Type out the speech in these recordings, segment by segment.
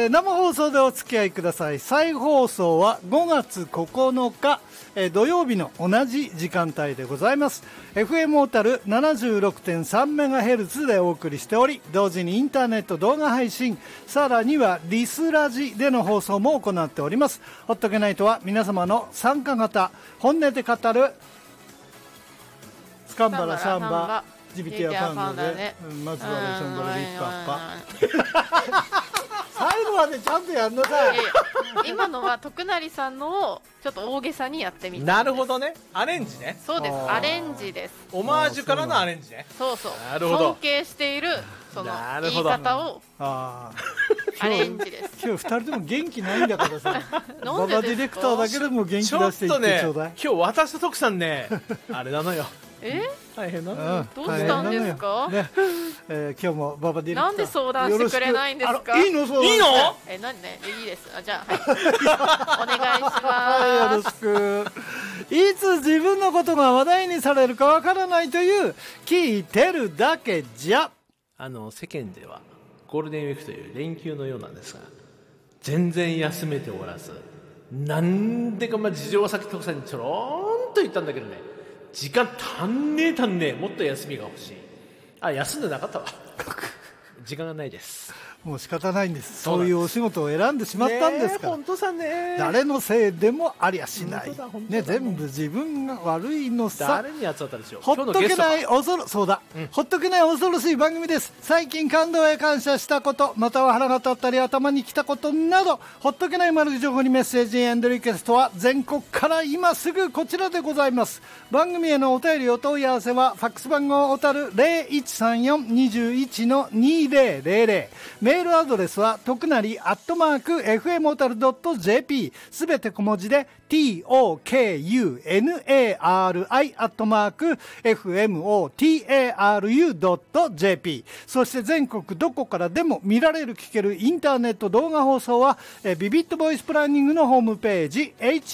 生放送でお付き合いください。再放送は5月9日、土曜日の同じ時間帯でございます。 FM 小樽 76.3MHz でお送りしており、同時にインターネット動画配信、さらにはリスラジでの放送も行っております。ほっとけないとは皆様の参加型本音で語るスカンバラサンバジビティアファンドで、まずはレションバラビッパッパ最後までちゃんとやんなさい。 今のは徳成さんのをちょっと大げさにやってみた。 なるほどね、アレンジね。 そうです、アレンジです。 オマージュからのアレンジね。 そうそう、 なるほど。 尊敬しているその言い方をアレンジです。 今日2人とも元気ないんだからさなんでですか。 馬場ディレクターだけでも元気出していってちょうだい。 今日私と徳さんねあれなのよ。大変なのよ。 どうしたんですか、 ね今日も馬場ディレクターなんで相談してくれないんですか。 いいの相談いいのなんでいいです。じゃあ、はい、お願いします。 はい、よろしく。いつ自分のことが話題にされるかわからないという聞いてるだけじゃ。 世間ではゴールデンウィークという連休のようなんですが、全然休めておらず、なんでか事情はさっき徳さんにちょろんと言ったんだけどね、時間足んねえ、もっと休みが欲しい。休んでなかったわ時間がないです。 もう仕方ないんです。そういうお仕事を選んでしまったんですから。 本当さね、 誰のせいでもありゃしないね、全部自分が悪いのさ。 誰にやつだったでしょう。 ほっとけないそうだ、ほっとけない恐ろしい番組です。最近感動へ感謝したこと、または腹が立ったり頭にきたことなど、ほっとけないマルチ情報にメッセージ&リクエストは全国から今すぐこちらでございます。番組へのお便りお問い合わせはファックス番号おたる 0134-21-2000、メールアドレスは徳成@fmotal.jp、 すべて小文字で tokunari@fmotaru.jp。 そして全国どこからでも見られる聞けるインターネット動画放送はビビットボイスプランニングのホームページ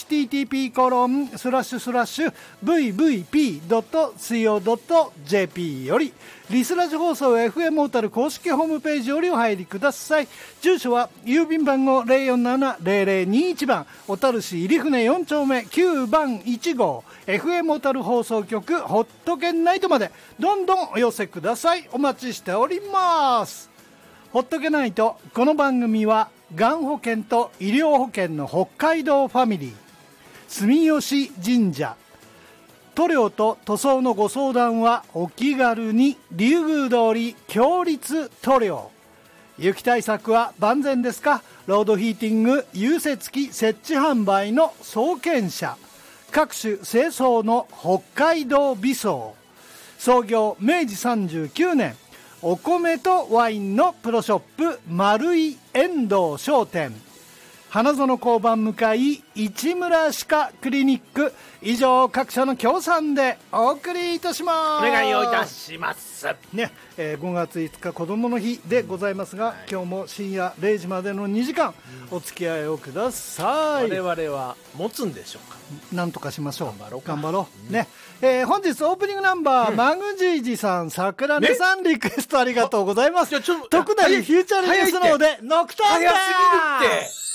http://vvp.co.jp より、リスラジ放送 FM 小樽公式ホームページよりお入りください。住所は郵便番号 047-0021 番小樽市入船4丁目9番1号 FM 小樽放送局ホットケンナイトまでどんどんお寄せください。お待ちしております。ホットケナイト、この番組はがん保険と医療保険の北海道ファミリー、住吉神社、塗料と塗装のご相談はお気軽に竜宮通り強立塗料、雪対策は万全ですか。ロードヒーティング融雪機設置販売の総研社、各種清掃の北海道美装、創業明治39年お米とワインのプロショップ丸井遠藤商店、花園交番向かい市村歯科クリニック、以上各社の協賛でお送りいたします。 お願いをいたしますね。5月5日子どもの日でございますが、今日も深夜0時までの2時間お付き合いをください。 我々は持つんでしょうか。 なんとかしましょう。頑張ろう、 ね。 本日オープニングナンバー、マグジージさん、桜根さん、リクエストありがとうございます。特大フューチャリングスノーでノクターンだ。 早すぎるって。